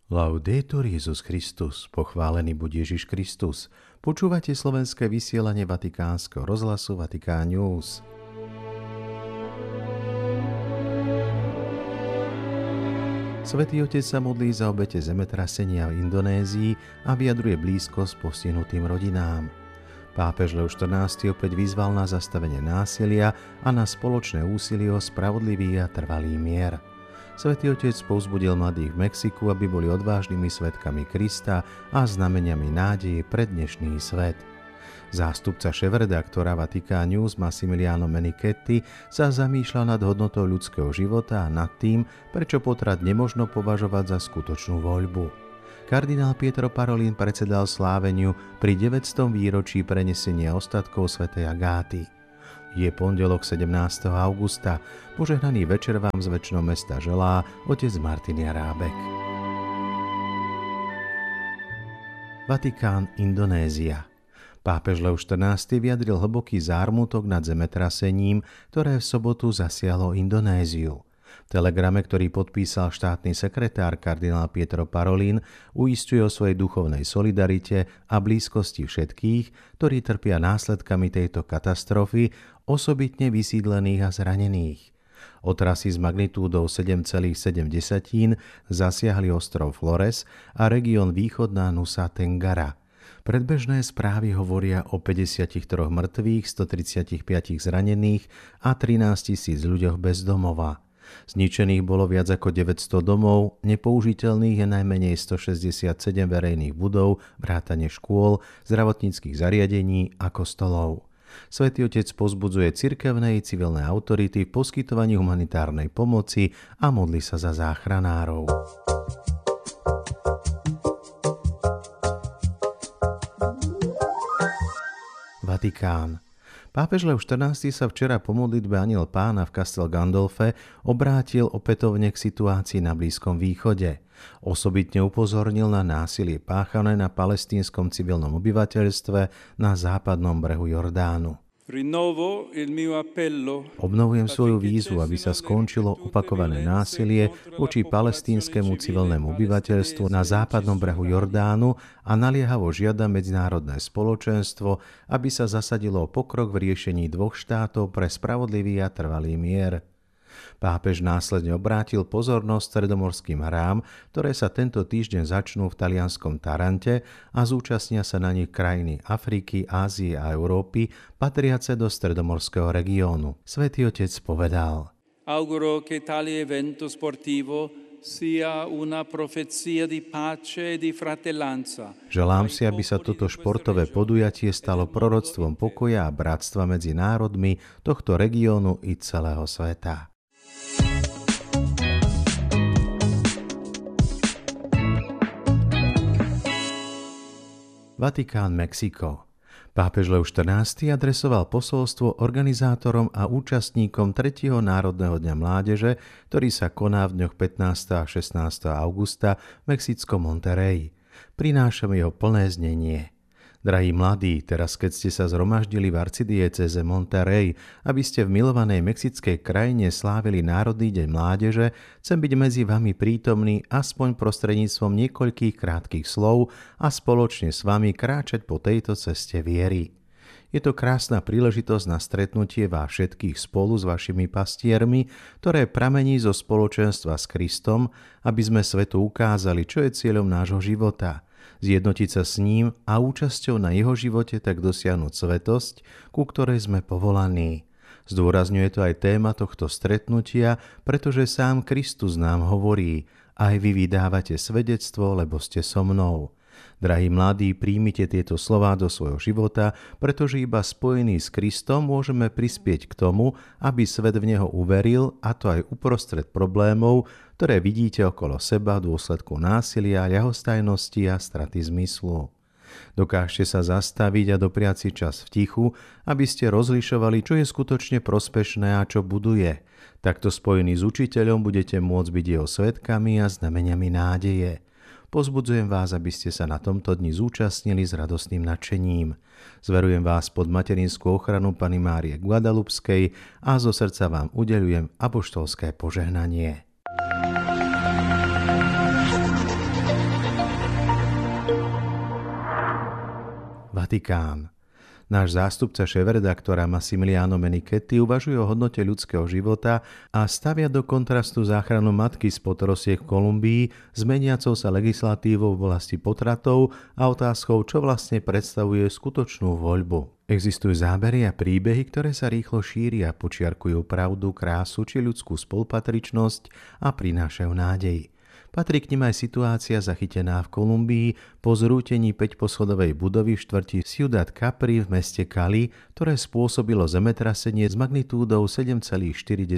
Laudetur Jesus Christus, pochválený buď Ježiš Kristus. Počúvate slovenské vysielanie Vatikánskeho rozhlasu Vatikán News. Svätý Otec sa modlí za obete zemetrasenia v Indonézii a vyjadruje blízkosť postihnutým rodinám. Pápež Leo XIV opäť vyzval na zastavenie násilia a na spoločné úsilie o spravodlivý a trvalý mier. Svätý Otec povzbudil mladých v Mexiku, aby boli odvážnymi svedkami Krista a znameniami nádeje pre dnešný svet. Zástupca šéfredaktora Vatikán News Massimiliano Menichetti sa zamýšľa nad hodnotou ľudského života a nad tým, prečo potrat nemožno považovať za skutočnú voľbu. Kardinál Pietro Parolin predsedal sláveniu pri 900. výročí prenesenia ostatkov svätej Agáty. Je pondelok 17. augusta. Požehnaný večer vám z večného mesta želá otec Martin Jarábek. Vatikán, Indonézia. Pápež Leo XIV vyjadril hlboký zármutok nad zemetrasením, ktoré v sobotu zasiahlo Indonéziu. V telegrame, ktorý podpísal štátny sekretár kardinál Pietro Parolin, uisťuje o svojej duchovnej solidarite a blízkosti všetkých, ktorí trpia následkami tejto katastrofy, osobitne vysídlených a zranených. Otrasy s magnitúdou 7,7 zasiahli ostrov Flores a región východná Nusa Tenggara. Predbežné správy hovoria o 53 mŕtvych, 135 zranených a 13 000 ľuďoch bez domova. Zničených bolo viac ako 900 domov, nepoužiteľných je najmenej 167 verejných budov, vrátane škôl, zdravotníckych zariadení a kostolov. Svätý Otec povzbudzuje cirkevné i civilné autority v poskytovaní humanitárnej pomoci a modlí sa za záchranárov. Vatikán. Pápež Leo XIV sa včera po modlitbe Anjel Pána v Castel Gandolfe obrátil opätovne k situácii na Blízkom východe. Osobitne upozornil na násilie páchané na palestínskom civilnom obyvateľstve na západnom brehu Jordánu. Obnovujem svoju výzvu, aby sa skončilo opakované násilie voči palestínskemu civilnému obyvateľstvu na západnom brehu Jordánu a naliehavo žiada medzinárodné spoločenstvo, aby sa zasadilo o pokrok v riešení dvoch štátov pre spravodlivý a trvalý mier. Pápež následne obrátil pozornosť stredomorským hrám, ktoré sa tento týždeň začnú v talianskom Tarante a zúčastnia sa na nich krajiny Afriky, Ázie a Európy, patriace do stredomorského regiónu. Svätý Otec povedal: Auguro che tale evento sportivo sia una profezia di pace e di fratellanza. Želám si, aby sa toto športové podujatie stalo proroctvom pokoja a bratstva medzi národmi tohto regiónu i celého sveta. Vatikán, Mexiko. Pápež Leo XIV adresoval posolstvo organizátorom a účastníkom 3. Národného dňa mládeže, ktorý sa koná v dňoch 15. a 16. augusta v mexickom Monterreyi. Prinášam jeho plné znenie. Drahí mladí, teraz keď ste sa zhromaždili v arcidiecéze Monterrey, aby ste v milovanej mexickej krajine slávili Národný deň mládeže, chcem byť medzi vami prítomný aspoň prostredníctvom niekoľkých krátkych slov a spoločne s vami kráčať po tejto ceste viery. Je to krásna príležitosť na stretnutie vás všetkých spolu s vašimi pastiermi, ktoré pramení zo spoločenstva s Kristom, aby sme svetu ukázali, čo je cieľom nášho života. Zjednotiť sa s ním a účasťou na jeho živote tak dosiahnuť svetosť, ku ktorej sme povolaní. Zdôrazňuje to aj téma tohto stretnutia, pretože sám Kristus nám hovorí: aj vy vydávate svedectvo, lebo ste so mnou. Drahí mladí, príjmite tieto slová do svojho života, pretože iba spojení s Kristom môžeme prispieť k tomu, aby svet v neho uveril, a to aj uprostred problémov, ktoré vidíte okolo seba v dôsledku násilia, ľahostajnosti a straty zmyslu. Dokážte sa zastaviť a dopriať si čas v tichu, aby ste rozlišovali, čo je skutočne prospešné a čo buduje. Takto spojení s učiteľom budete môcť byť jeho svedkami a znameniami nádeje. Pozbudzujem vás, aby ste sa na tomto dni zúčastnili s radostným nadšením. Zverujem vás pod materinskú ochranu Panny Márie Guadalupskej a zo srdca vám udeľujem apoštolské požehnanie. Vatikán. Náš zástupca šéfredaktora Massimiliano Menichetti uvažuje o hodnote ľudského života a stavia do kontrastu záchranu matky spod rozsiek v Kolumbii s meniacou sa legislatívou v oblasti potratov a otázkou, čo vlastne predstavuje skutočnú voľbu. Existujú zábery a príbehy, ktoré sa rýchlo šíria, počiarkujú pravdu, krásu či ľudskú spolupatričnosť a prinášajú nádej. Patrí k nim aj situácia zachytená v Kolumbii po zrútení 5-poschodovej budovy v štvrti Ciudad Capri v meste Cali, ktoré spôsobilo zemetrasenie s magnitúdou 7,4.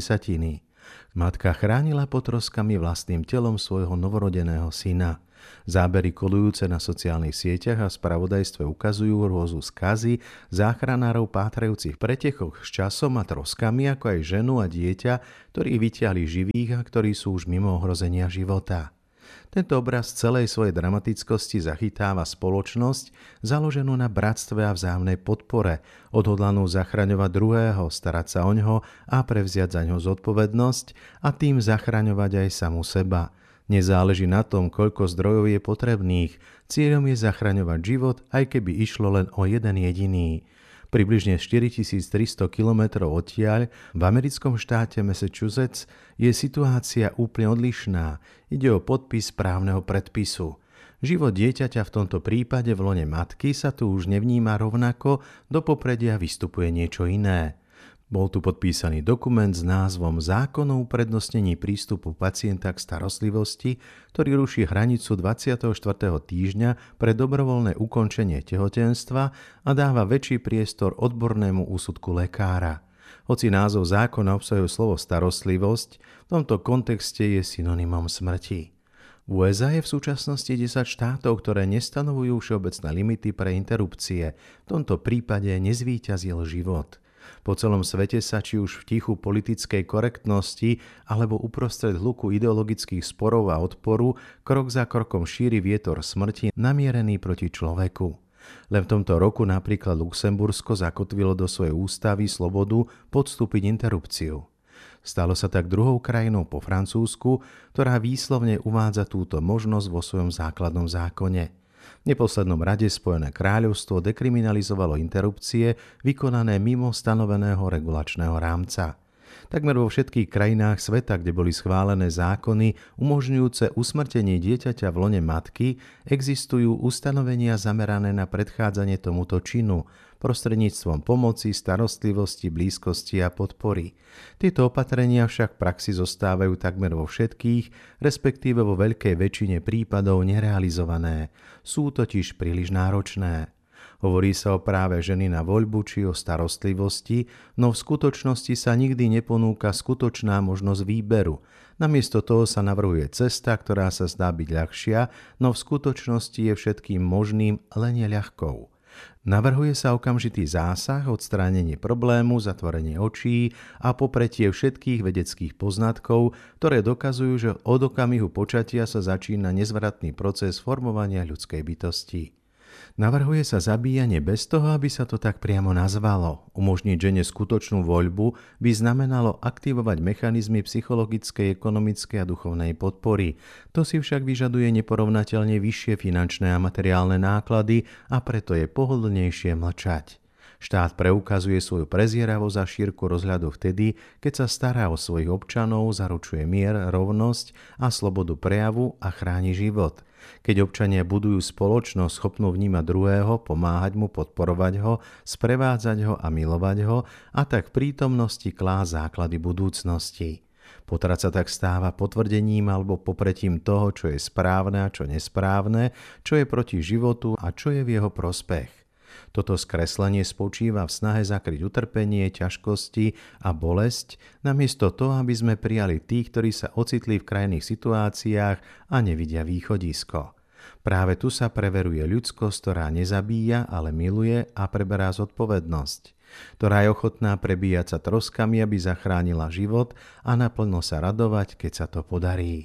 Matka chránila pod troskami vlastným telom svojho novorodeného syna. Zábery kolujúce na sociálnych sieťach a spravodajstve ukazujú hrôzu skazy záchranárov pátrajúcich v pretekoch s časom a troskami, ako aj ženu a dieťa, ktorí vyťahli živých a ktorí sú už mimo ohrozenia života. Tento obraz celej svojej dramatickosti zachytáva spoločnosť založenú na bratstve a vzájomnej podpore, odhodlanú zachraňovať druhého, starať sa oňho a prevziať za ňo zodpovednosť a tým zachraňovať aj samu seba. Nezáleží na tom, koľko zdrojov je potrebných. Cieľom je zachraňovať život, aj keby išlo len o jeden jediný. Približne 4300 km odtiaľ v americkom štáte Massachusetts je situácia úplne odlišná. Ide o podpis právneho predpisu. Život dieťaťa v tomto prípade v lone matky sa tu už nevníma rovnako, do popredia vystupuje niečo iné. Bol tu podpísaný dokument s názvom Zákon o uprednostnení prístupu pacienta k starostlivosti, ktorý ruší hranicu 24. týždňa pre dobrovoľné ukončenie tehotenstva a dáva väčší priestor odbornému úsudku lekára. Hoci názov zákona obsahuje slovo starostlivosť, v tomto kontexte je synonymom smrti. V USA je v súčasnosti 10 štátov, ktoré nestanovujú všeobecné limity pre interrupcie. V tomto prípade nezvíťazil život. Po celom svete sa či už v tichu politickej korektnosti alebo uprostred hluku ideologických sporov a odporu krok za krokom šíri vietor smrti namierený proti človeku. Len v tomto roku napríklad Luxembursko zakotvilo do svojej ústavy slobodu podstúpiť interrupciu. Stalo sa tak druhou krajinou po Francúzsku, ktorá výslovne uvádza túto možnosť vo svojom základnom zákone. V neposlednom rade Spojené kráľovstvo dekriminalizovalo interrupcie vykonané mimo stanoveného regulačného rámca. Takmer vo všetkých krajinách sveta, kde boli schválené zákony umožňujúce usmrtenie dieťaťa v lone matky, existujú ustanovenia zamerané na predchádzanie tomuto činu prostredníctvom pomoci, starostlivosti, blízkosti a podpory. Tieto opatrenia však v praxi zostávajú takmer vo všetkých, respektíve vo veľkej väčšine prípadov nerealizované. Sú totiž príliš náročné. Hovorí sa o práve ženy na voľbu či o starostlivosti, no v skutočnosti sa nikdy neponúka skutočná možnosť výberu. Namiesto toho sa navrhuje cesta, ktorá sa zdá byť ľahšia, no v skutočnosti je všetkým možným len neľahkou. Navrhuje sa okamžitý zásah, odstránenie problému, zatvorenie očí a popretie všetkých vedeckých poznatkov, ktoré dokazujú, že od okamihu počatia sa začína nezvratný proces formovania ľudskej bytosti. Navrhuje sa zabíjanie bez toho, aby sa to tak priamo nazvalo. Umožniť žene skutočnú voľbu by znamenalo aktivovať mechanizmy psychologickej, ekonomickej a duchovnej podpory. To si však vyžaduje neporovnateľne vyššie finančné a materiálne náklady a preto je pohodlnejšie mlčať. Štát preukazuje svoju prezieravosť a šírku rozhľadu vtedy, keď sa stará o svojich občanov, zaručuje mier, rovnosť a slobodu prejavu a chráni život. Keď občania budujú spoločnosť schopnú vnímať druhého, pomáhať mu, podporovať ho, sprevádzať ho a milovať ho a tak v prítomnosti klásť základy budúcnosti. Potrat sa tak stáva potvrdením alebo popretím toho, čo je správne a čo nesprávne, čo je proti životu a čo je v jeho prospech. Toto skreslenie spočíva v snahe zakryť utrpenie, ťažkosti a bolesť, namiesto toho, aby sme prijali tých, ktorí sa ocitli v krajných situáciách a nevidia východisko. Práve tu sa preveruje ľudskosť, ktorá nezabíja, ale miluje a preberá zodpovednosť, ktorá je ochotná prebíjať sa troskami, aby zachránila život a naplno sa radovať, keď sa to podarí.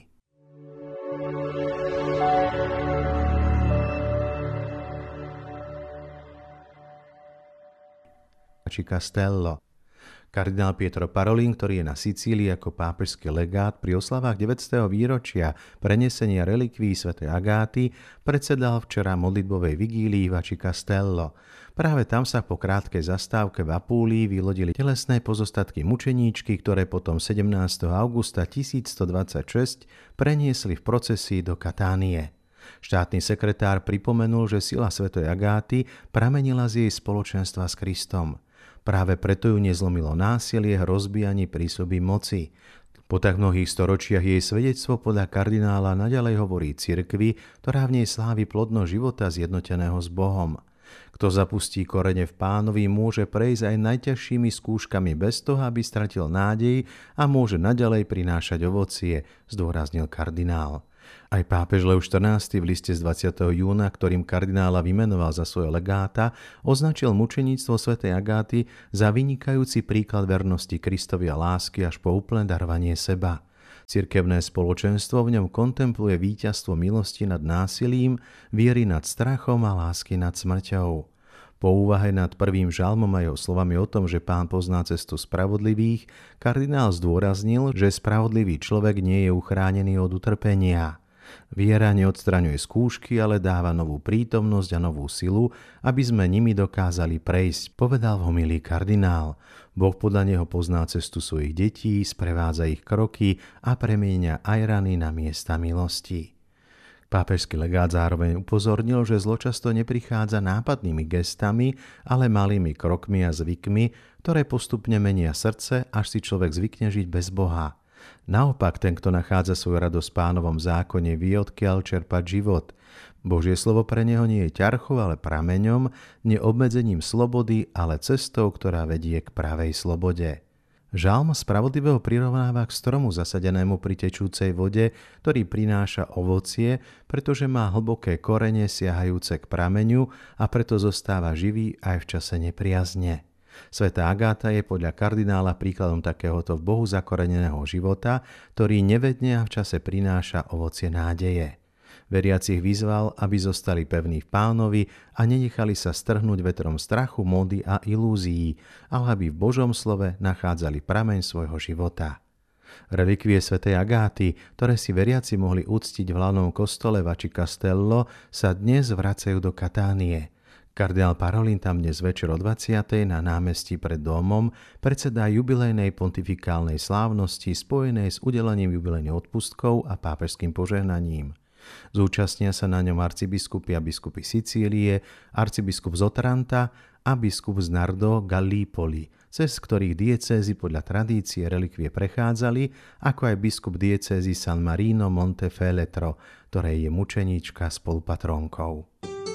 Castello. Kardinál Pietro Parolin, ktorý je na Sicílii ako pápežský legát pri oslavách 900. výročia prenesenia relikví svätej Agáty, predsedal včera modlitbovej vigílii v Aci Castello. Práve tam sa po krátkej zastávke v Apúlii vylodili telesné pozostatky mučeníčky, ktoré potom 17. augusta 1126 preniesli v procesii do Katánie. Štátny sekretár pripomenul, že sila svätej Agáty pramenila z jej spoločenstva s Kristom. Práve preto ju nezlomilo násilie, hrozby ani prísľuby moci. Po tak mnohých storočiach jej svedectvo podľa kardinála naďalej hovorí cirkvi, ktorá v nej slávi plodnosť života zjednoteného s Bohom. Kto zapustí korene v Pánovi, môže prejsť aj najťažšími skúškami bez toho, aby stratil nádej a môže naďalej prinášať ovocie, zdôraznil kardinál. Aj pápež Lev XIV v liste z 20. júna, ktorým kardinála vymenoval za svojho legáta, označil mučeníctvo svätej Agáty za vynikajúci príklad vernosti Kristovi a lásky až po úplné darovanie seba. Cirkevné spoločenstvo v ňom kontempluje víťazstvo milosti nad násilím, viery nad strachom a lásky nad smrťou. Po úvahe nad prvým žalmom a jeho slovami o tom, že Pán pozná cestu spravodlivých, kardinál zdôraznil, že spravodlivý človek nie je uchránený od utrpenia. Viera neodstraňuje skúšky, ale dáva novú prítomnosť a novú silu, aby sme nimi dokázali prejsť, povedal v homílii kardinál. Boh podľa neho pozná cestu svojich detí, sprevádza ich kroky a premieňa aj rany na miesta milosti. Pápežský legát zároveň upozornil, že zlo často neprichádza nápadnými gestami, ale malými krokmi a zvykmi, ktoré postupne menia srdce, až si človek zvykne žiť bez Boha. Naopak, ten, kto nachádza svoju radosť v Pánovom zákone, vie, odkiaľ čerpať život. Božie slovo pre neho nie je ťarchou, ale prameňom, nie obmedzením slobody, ale cestou, ktorá vedie k pravej slobode. Žalm spravodlivého prirovnáva k stromu zasadenému pri tečúcej vode, ktorý prináša ovocie, pretože má hlboké korene siahajúce k prameňu a preto zostáva živý aj v čase nepriazne. Svätá Agáta je podľa kardinála príkladom takéhoto v Bohu zakoreneného života, ktorý nevedne a v čase prináša ovocie nádeje. Veriacich vyzval, aby zostali pevní v Pánovi a nenechali sa strhnúť vetrom strachu, módy a ilúzií, ale aby v Božom slove nachádzali prameň svojho života. Relikvie svätej Agáty, ktoré si veriaci mohli uctiť v hlavnom kostole v Aci Castello, sa dnes vracajú do Katánie. Kardinál Parolin tam dnes večer o 20. na námestí pred domom predsedá jubilejnej pontifikálnej slávnosti spojenej s udelením jubilejných odpustkov a pápežským požehnaním. Zúčastnia sa na ňom arcibiskupy a biskupy Sicílie, arcibiskup z Otranta a biskup z Nardo Gallipoli, cez ktorých diecézy podľa tradície relikvie prechádzali, ako aj biskup diecézy San Marino Montefeletro, ktorej je mučeníčka spolupatrónkou.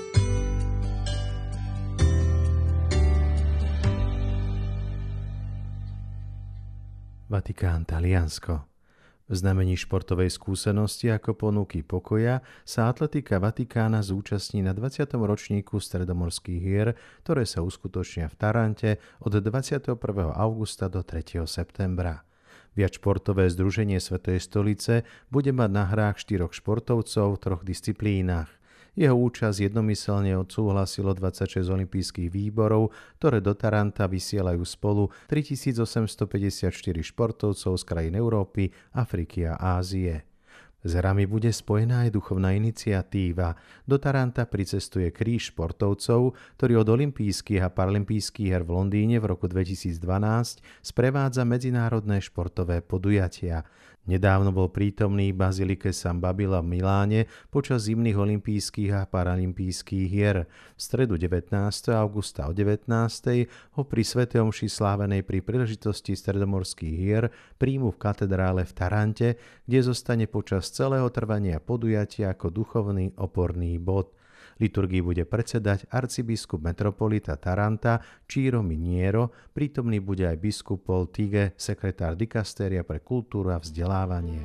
Vatikán, Taliansko. V znamení športovej skúsenosti ako ponuky pokoja sa atletika Vatikána zúčastní na 20. ročníku stredomorských hier, ktoré sa uskutočnia v Tarante od 21. augusta do 3. septembra. Viac športové združenie Svätej stolice bude mať na hrách 4 športovcov v 3 disciplínach. Jeho účasť jednomyselne odsúhlasilo 26 olympijských výborov, ktoré do Taranta vysielajú spolu 3854 športovcov z krajín Európy, Afriky a Ázie. S hrami bude spojená aj duchovná iniciatíva. Do Taranta pricestuje kríž športovcov, ktorý od olympijských a paralympijských hier v Londýne v roku 2012 sprevádza medzinárodné športové podujatia. Nedávno bol prítomný v bazilike San Babila v Miláne počas zimných olympijských a paralympijských hier. V stredu 19. augusta o 19. ho pri svätej omši slávenej pri príležitosti stredomorských hier príjmu v katedrále v Tarante, kde zostane počas celého trvania podujatia ako duchovný oporný bod. Liturgii bude predsedať arcibiskup metropolita Taranta Ciro Miniero, prítomný bude aj biskup Paul Tige, sekretár dikastéria pre kultúru a vzdelávanie.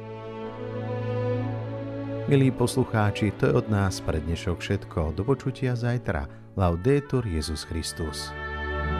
Milí poslucháči, to je od nás pre dnešok všetko. Do počutia zajtra. Laudetur Jesus Christus.